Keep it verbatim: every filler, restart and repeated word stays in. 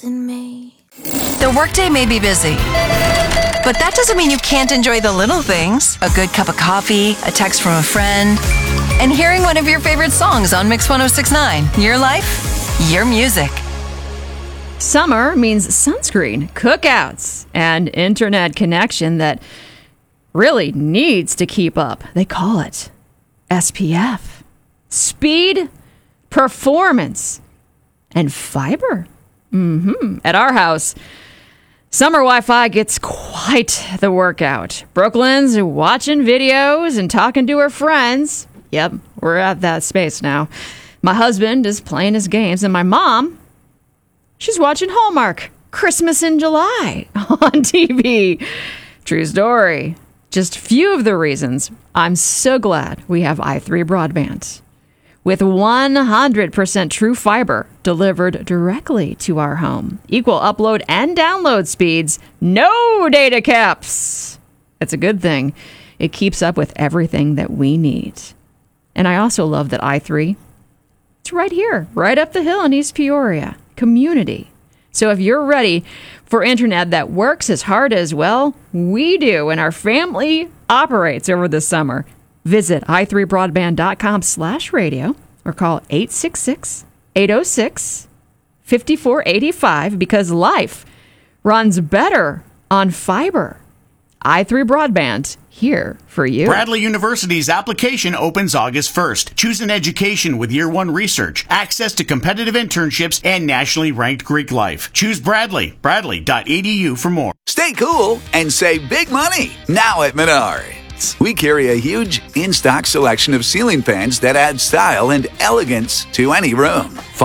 in me. The workday may be busy, but that doesn't mean you can't enjoy the little things. A good cup of coffee, a text from a friend, and hearing one of your favorite songs on Mix one oh six point nine. Your life, your music. Summer means sunscreen, cookouts, and internet connection that really needs to keep up. They call it S P F. Speed, performance, and fiber. Mm-hmm. At our house, summer Wi-Fi gets quite the workout. Brooklyn's watching videos and talking to her friends. Yep, we're at that space now. My husband is playing his games, and my mom, she's watching Hallmark Christmas in July on T V. True story. Just few of the reasons I'm so glad we have i three broadband. With one hundred percent true fiber delivered directly to our home. Equal upload and download speeds. No data caps. It's a good thing. It keeps up with everything that we need. And I also love that i three, it's right here, right up the hill in East Peoria. Community. So if you're ready for internet that works as hard as, well, we do, and our family operates over the summer, visit i three broadband dot com slash radio or call eight six six, eight oh six, five four eight five because life runs better on fiber. i three Broadband, here for you. Bradley University's application opens August first. Choose an education with year one research, access to competitive internships, and nationally ranked Greek life. Choose Bradley. Bradley dot e d u for more. Stay cool and save big money now at Menards. We carry a huge in-stock selection of ceiling fans that add style and elegance to any room.